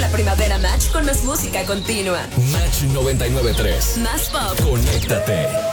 primavera Match con más música continua. Match 99.3. Más pop. Conéctate.